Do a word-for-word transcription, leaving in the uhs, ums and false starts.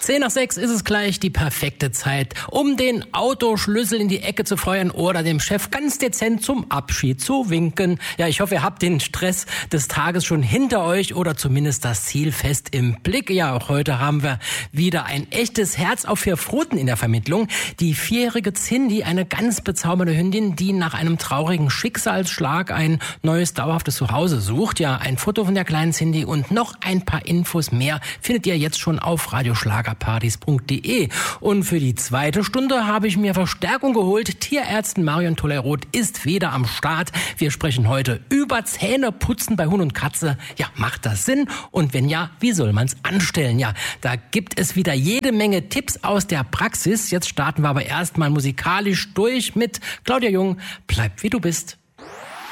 Zehn nach sechs ist es gleich die perfekte Zeit, um den Autoschlüssel in die Ecke zu feuern oder dem Chef ganz dezent zum Abschied zu winken. Ja, ich hoffe, ihr habt den Stress des Tages schon hinter euch oder zumindest das Ziel fest im Blick. Ja, auch heute haben wir wieder ein echtes Herz auf vier Pfoten in der Vermittlung. Die vierjährige Cindy, eine ganz bezaubernde Hündin, die nach einem traurigen Schicksalsschlag ein neues, dauerhaftes Zuhause sucht. Ja, ein Foto von der kleinen Cindy und noch ein paar Infos mehr findet ihr jetzt schon auf radioschlagerpartys punkt de. Und für die zweite Stunde habe ich mir Verstärkung geholt. Tierärztin Marion Tolleroth ist wieder am Start. Wir sprechen heute über Zähneputzen bei Hund und Katze. Ja, macht das Sinn? Und wenn ja, wie soll man es anstellen? Ja, da gibt es wieder jede Menge Tipps aus der Praxis. Jetzt starten wir aber erstmal musikalisch durch mit Claudia Jung. Bleib wie du bist.